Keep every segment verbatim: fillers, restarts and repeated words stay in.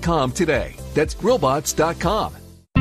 Com today. That's grillbots dot com.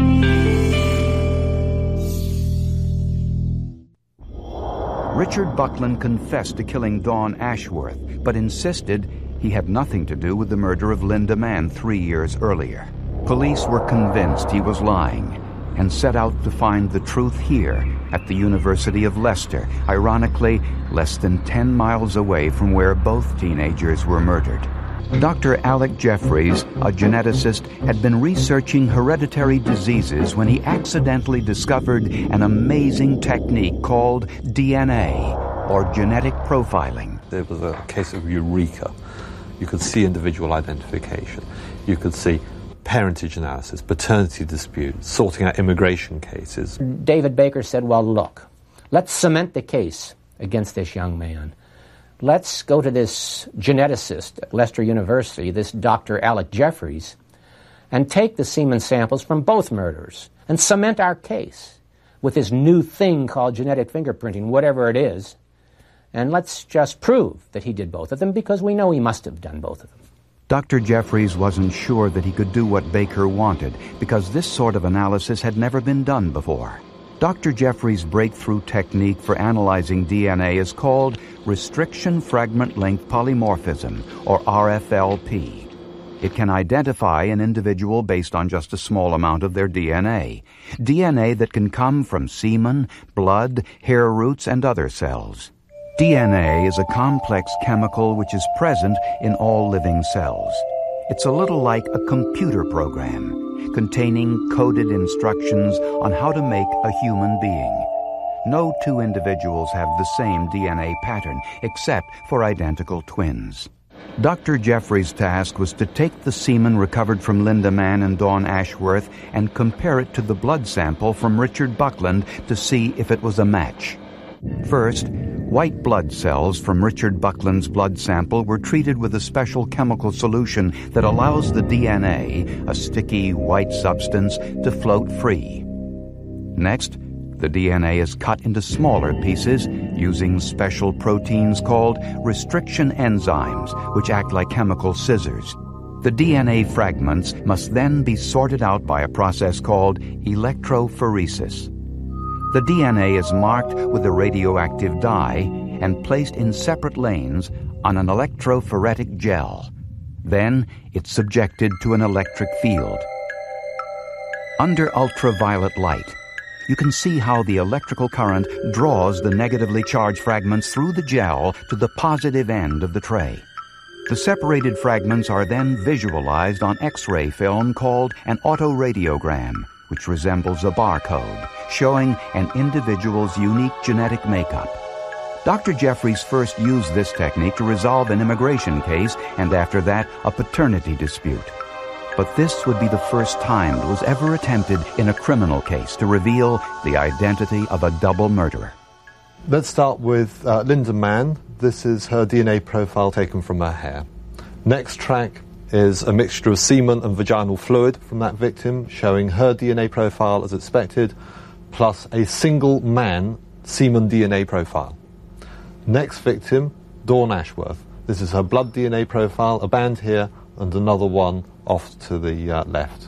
Richard Buckland confessed to killing Dawn Ashworth, but insisted he had nothing to do with the murder of Linda Mann three years earlier. Police were convinced he was lying and set out to find the truth here at the University of Leicester, ironically less than ten miles away from where both teenagers were murdered. Doctor Alec Jeffreys, a geneticist, had been researching hereditary diseases when he accidentally discovered an amazing technique called D N A, or genetic profiling. There was a case of eureka. You could see individual identification. You could see parentage analysis, paternity disputes, sorting out immigration cases. David Baker said, well, look, let's cement the case against this young man. Let's go to this geneticist at Leicester University, this Doctor Alec Jeffreys, and take the semen samples from both murders and cement our case with this new thing called genetic fingerprinting, whatever it is, and let's just prove that he did both of them because we know he must have done both of them. Doctor Jeffreys wasn't sure that he could do what Baker wanted because this sort of analysis had never been done before. Doctor Jeffreys' breakthrough technique for analyzing D N A is called restriction fragment length polymorphism, or R F L P. It can identify an individual based on just a small amount of their D N A, D N A that can come from semen, blood, hair roots, and other cells. D N A is a complex chemical which is present in all living cells. It's a little like a computer program, containing coded instructions on how to make a human being. No two individuals have the same D N A pattern, except for identical twins. Doctor Jeffreys' task was to take the semen recovered from Linda Mann and Dawn Ashworth and compare it to the blood sample from Richard Buckland to see if it was a match. First, white blood cells from Richard Buckland's blood sample were treated with a special chemical solution that allows the D N A, a sticky white substance, to float free. Next, the D N A is cut into smaller pieces using special proteins called restriction enzymes, which act like chemical scissors. The D N A fragments must then be sorted out by a process called electrophoresis. The D N A is marked with a radioactive dye and placed in separate lanes on an electrophoretic gel. Then it's subjected to an electric field. Under ultraviolet light, you can see how the electrical current draws the negatively charged fragments through the gel to the positive end of the tray. The separated fragments are then visualized on X-ray film called an autoradiogram, which resembles a barcode, showing an individual's unique genetic makeup. Doctor Jeffreys first used this technique to resolve an immigration case and after that, a paternity dispute. But this would be the first time it was ever attempted in a criminal case to reveal the identity of a double murderer. Let's start with uh, Linda Mann. This is her D N A profile taken from her hair. Next track is a mixture of semen and vaginal fluid from that victim, showing her D N A profile as expected, plus a single man semen D N A profile. Next victim, Dawn Ashworth. This is her blood D N A profile, a band here and another one off to the uh, left.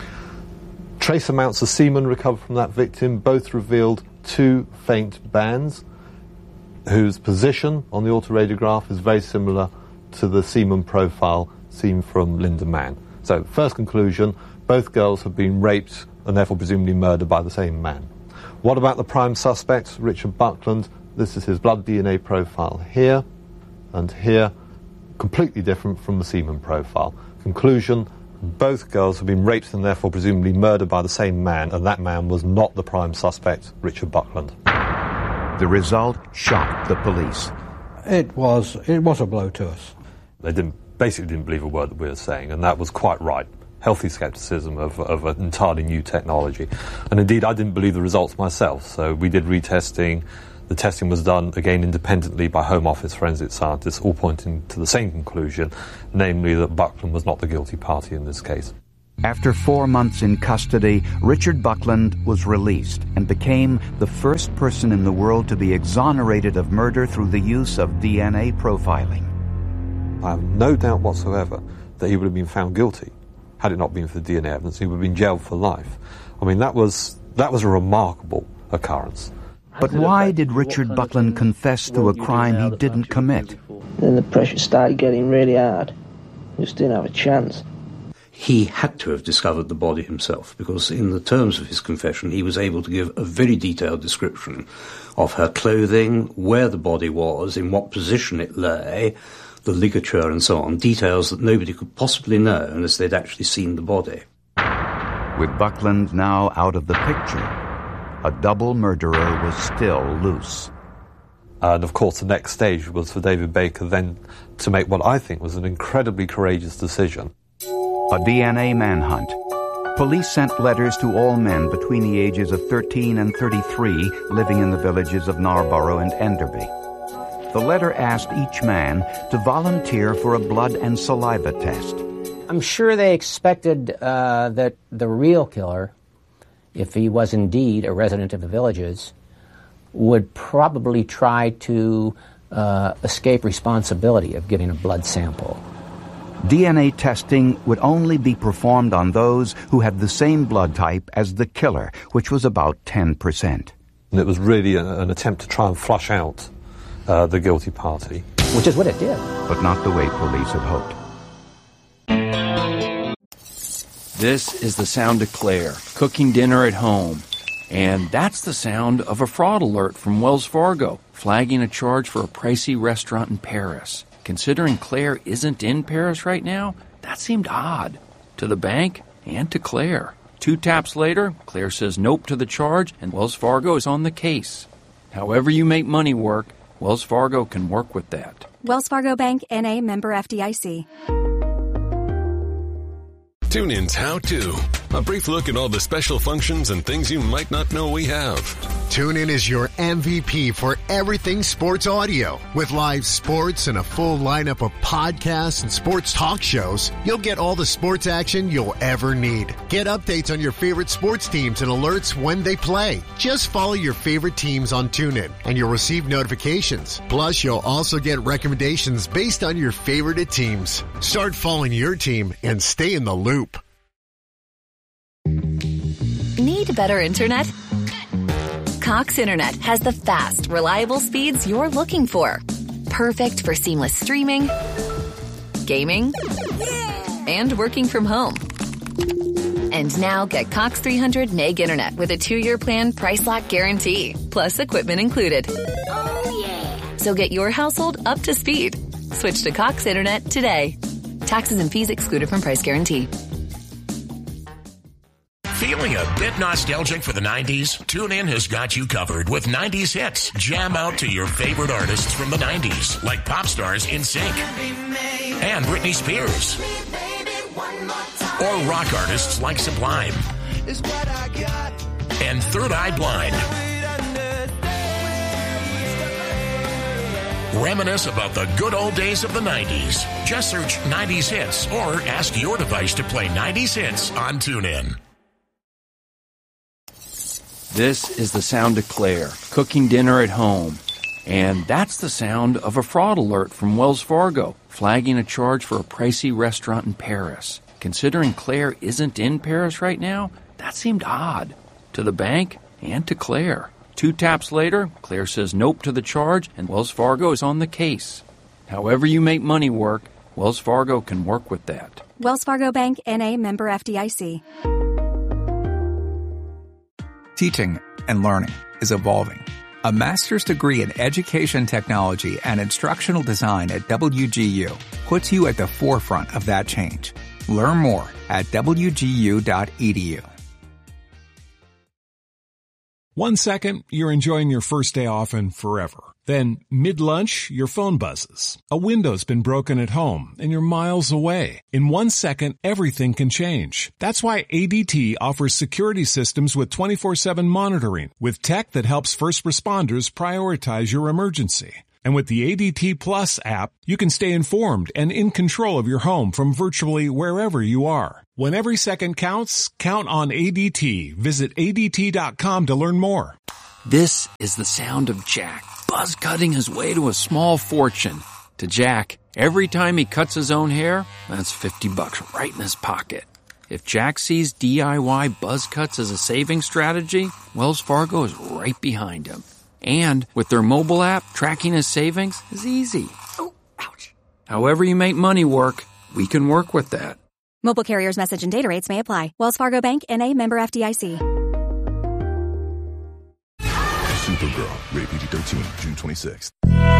Trace amounts of semen recovered from that victim, both revealed two faint bands whose position on the autoradiograph is very similar to the semen profile seen from Linda Mann. So, first conclusion, both girls have been raped and therefore presumably murdered by the same man. What about the prime suspect, Richard Buckland? This is his blood D N A profile here and here, completely different from the semen profile. Conclusion, both girls have been raped and therefore presumably murdered by the same man, and that man was not the prime suspect, Richard Buckland. The result shocked the police. It was, it was a blow to us. They didn't basically didn't believe a word that we were saying, and that was quite right. Healthy scepticism of, of an entirely new technology. And indeed, I didn't believe the results myself, so we did retesting. The testing was done, again, independently by Home Office forensic scientists, all pointing to the same conclusion, namely that Buckland was not the guilty party in this case. After four months in custody, Richard Buckland was released and became the first person in the world to be exonerated of murder through the use of D N A profiling. I have no doubt whatsoever that he would have been found guilty had it not been for the D N A evidence. He would have been jailed for life. I mean, that was that was a remarkable occurrence. But why did Richard Buckland confess to a crime he didn't commit? Then the pressure started getting really hard. Just didn't have a chance. He had to have discovered the body himself, because in the terms of his confession, he was able to give a very detailed description of her clothing, where the body was, in what position it lay, the ligature and so on, details that nobody could possibly know unless they'd actually seen the body. With Buckland now out of the picture, a double murderer was still loose. And of course the next stage was for David Baker then to make what I think was an incredibly courageous decision. A D N A manhunt. Police sent letters to all men between the ages of thirteen and thirty-three living in the villages of Narborough and Enderby. The letter asked each man to volunteer for a blood and saliva test. I'm sure they expected uh, that the real killer, if he was indeed a resident of the villages, would probably try to uh, escape responsibility of giving a blood sample. D N A testing would only be performed on those who had the same blood type as the killer, which was about ten percent. And it was really a, an attempt to try and flush out uh, the guilty party. Which is what it did. But not the way police had hoped. This is the sound of Claire, cooking dinner at home. And that's the sound of a fraud alert from Wells Fargo, flagging a charge for a pricey restaurant in Paris. Considering Claire isn't in Paris right now, that seemed odd. To the bank and to Claire. Two taps later, Claire says nope to the charge, and Wells Fargo is on the case. However you make money work, Wells Fargo can work with that. Wells Fargo Bank, N A, member F D I C. TuneIn's How To. A brief look at all the special functions and things you might not know we have. TuneIn is your M V P for everything sports audio. With live sports and a full lineup of podcasts and sports talk shows, you'll get all the sports action you'll ever need. Get updates on your favorite sports teams and alerts when they play. Just follow your favorite teams on TuneIn and you'll receive notifications. Plus, you'll also get recommendations based on your favorite teams. Start following your team and stay in the loop. Need better internet? Cox Internet has the fast, reliable speeds you're looking for. Perfect for seamless streaming, gaming, and working from home. And now get Cox three hundred meg internet with a two-year plan price lock guarantee, plus equipment included. Oh, yeah. So get your household up to speed. Switch to Cox Internet today. Taxes and fees excluded from price guarantee. Feeling a bit nostalgic for the nineties? TuneIn has got you covered with nineties hits. Jam out to your favorite artists from the nineties, like pop stars NSYNC and Britney Spears, or rock artists like Sublime and Third Eye Blind. Reminisce about the good old days of the nineties. Just search nineties hits or ask your device to play nineties hits on TuneIn. This is the sound of Claire, cooking dinner at home. And that's the sound of a fraud alert from Wells Fargo, flagging a charge for a pricey restaurant in Paris. Considering Claire isn't in Paris right now, that seemed odd. To the bank and to Claire. Two taps later, Claire says nope to the charge, and Wells Fargo is on the case. However you make money work, Wells Fargo can work with that. Wells Fargo Bank, N A, member F D I C. Teaching and learning is evolving. A master's degree in education technology and instructional design at W G U puts you at the forefront of that change. Learn more at w g u dot e d u. One second, you're enjoying your first day off and forever. Then, mid-lunch, your phone buzzes. A window's been broken at home, and you're miles away. In one second, everything can change. That's why A D T offers security systems with twenty-four seven monitoring, with tech that helps first responders prioritize your emergency. And with the A D T Plus app, you can stay informed and in control of your home from virtually wherever you are. When every second counts, count on A D T. Visit A D T dot com to learn more. This is the sound of Jack, buzz cutting his way to a small fortune. To Jack, every time he cuts his own hair, that's fifty bucks right in his pocket. If Jack sees D I Y buzz cuts as a saving strategy, Wells Fargo is right behind him. And with their mobile app, tracking his savings is easy. Oh, ouch. However you make money work, we can work with that. Mobile carriers' message and data rates may apply. Wells Fargo Bank, N A, member F D I C. Supergirl, rated P G thirteen, June twenty-sixth.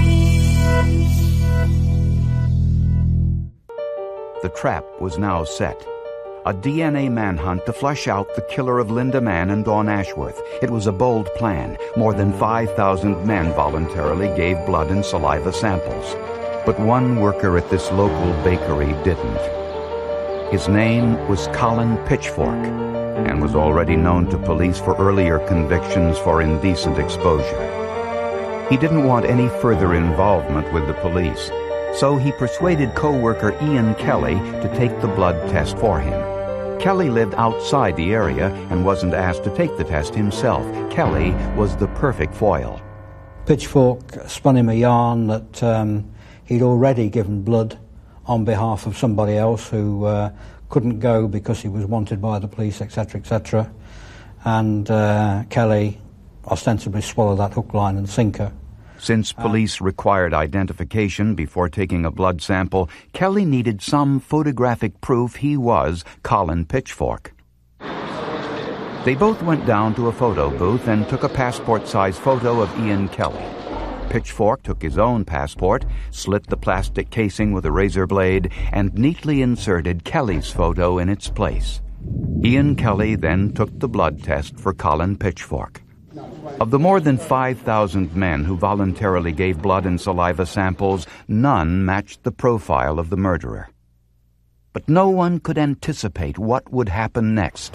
The trap was now set. A D N A manhunt to flush out the killer of Linda Mann and Dawn Ashworth. It was a bold plan. More than five thousand men voluntarily gave blood and saliva samples. But one worker at this local bakery didn't. His name was Colin Pitchfork, and was already known to police for earlier convictions for indecent exposure. He didn't want any further involvement with the police, so he persuaded co-worker Ian Kelly to take the blood test for him. Kelly lived outside the area and wasn't asked to take the test himself. Kelly was the perfect foil. Pitchfork spun him a yarn that um, he'd already given blood on behalf of somebody else who uh, couldn't go because he was wanted by the police, et cetera, et cetera. And uh, Kelly ostensibly swallowed that hook, line and sinker. Since police required identification before taking a blood sample, Kelly needed some photographic proof he was Colin Pitchfork. They both went down to a photo booth and took a passport-size photo of Ian Kelly. Pitchfork took his own passport, slit the plastic casing with a razor blade, and neatly inserted Kelly's photo in its place. Ian Kelly then took the blood test for Colin Pitchfork. Of the more than five thousand men who voluntarily gave blood and saliva samples, none matched the profile of the murderer. But no one could anticipate what would happen next.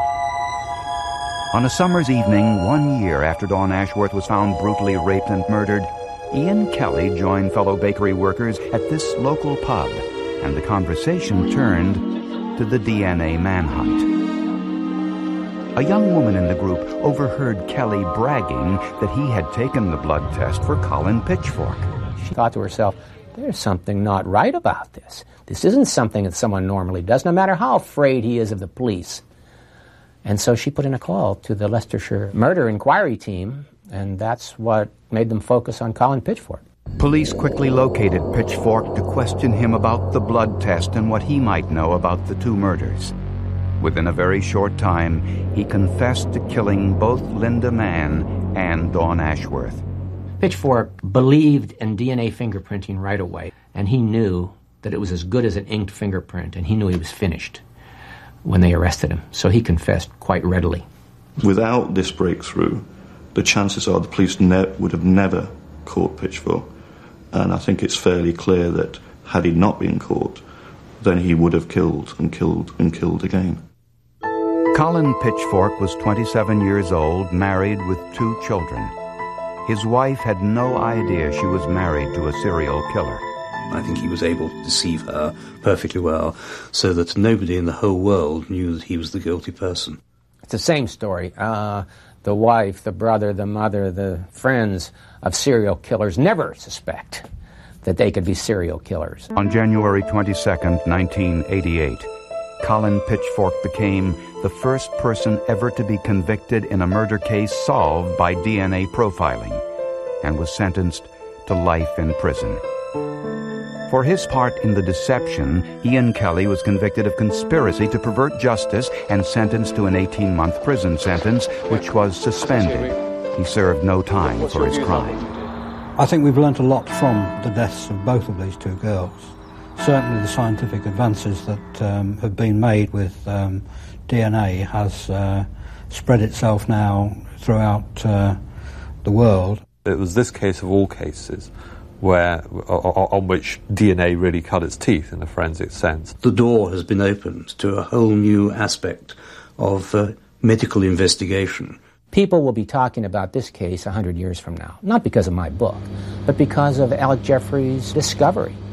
On a summer's evening, one year after Dawn Ashworth was found brutally raped and murdered, Ian Kelly joined fellow bakery workers at this local pub, and the conversation turned to the D N A manhunt. A young woman in the group overheard Kelly bragging that he had taken the blood test for Colin Pitchfork. She thought to herself, there's something not right about this. This isn't something that someone normally does, no matter how afraid he is of the police. And so she put in a call to the Leicestershire Murder Inquiry Team, and that's what made them focus on Colin Pitchfork. Police quickly located Pitchfork to question him about the blood test and what he might know about the two murders. Within a very short time, he confessed to killing both Linda Mann and Dawn Ashworth. Pitchfork believed in D N A fingerprinting right away, and he knew that it was as good as an inked fingerprint, and he knew he was finished when they arrested him, so he confessed quite readily. Without this breakthrough, the chances are the police ne- would have never caught Pitchfork, and I think it's fairly clear that had he not been caught, then he would have killed and killed and killed again. Colin Pitchfork was twenty-seven years old, married with two children. His wife had no idea she was married to a serial killer. I think he was able to deceive her perfectly well, so that nobody in the whole world knew that he was the guilty person. It's the same story. Uh, the wife, the brother, the mother, the friends of serial killers never suspect that they could be serial killers. On January twenty-second, nineteen eighty-eight, Colin Pitchfork became the first person ever to be convicted in a murder case solved by D N A profiling, and was sentenced to life in prison. For his part in the deception, Ian Kelly was convicted of conspiracy to pervert justice and sentenced to an eighteen-month prison sentence, which was suspended. He served no time for his crime. I think we've learnt a lot from the deaths of both of these two girls. Certainly the scientific advances that um, have been made with um, D N A has uh, spread itself now throughout uh, the world. It was this case of all cases where on which D N A really cut its teeth in a forensic sense. The door has been opened to a whole new aspect of uh, medical investigation. People will be talking about this case a hundred years from now, not because of my book, but because of Alec Jeffrey's discovery.